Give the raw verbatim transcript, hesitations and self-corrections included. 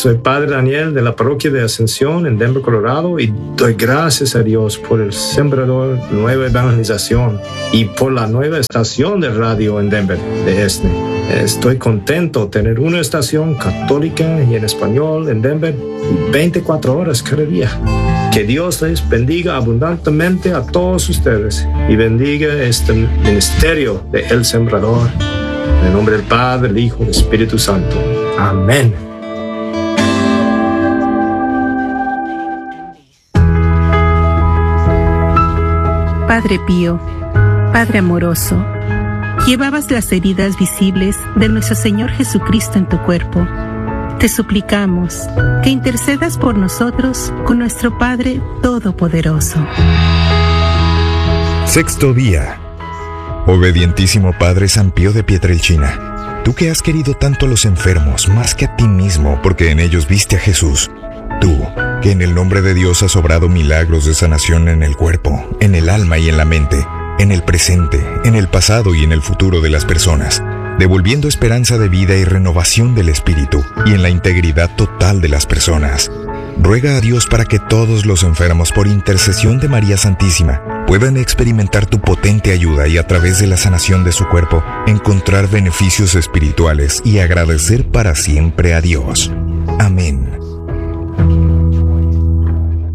soy Padre Daniel de la Parroquia de Ascensión en Denver, Colorado, y doy gracias a Dios por el Sembrador Nueva Evangelización y por la nueva estación de radio en Denver de E S N E. Estoy contento de tener una estación católica y en español en Denver veinticuatro horas cada día. Que Dios les bendiga abundantemente a todos ustedes y bendiga este ministerio de El Sembrador. En el nombre del Padre, del Hijo y del Espíritu Santo. Amén. Padre Pío, Padre amoroso, llevabas las heridas visibles de nuestro Señor Jesucristo en tu cuerpo. Te suplicamos que intercedas por nosotros con nuestro Padre Todopoderoso. Sexto día. Obedientísimo Padre San Pío de Pietrelcina, tú que has querido tanto a los enfermos más que a ti mismo porque en ellos viste a Jesús, tú que en el nombre de Dios has obrado milagros de sanación en el cuerpo, en el alma y en la mente, en el presente, en el pasado y en el futuro de las personas, devolviendo esperanza de vida y renovación del espíritu y en la integridad total de las personas. Ruega a Dios para que todos los enfermos, por intercesión de María Santísima, puedan experimentar tu potente ayuda y a través de la sanación de su cuerpo, encontrar beneficios espirituales y agradecer para siempre a Dios.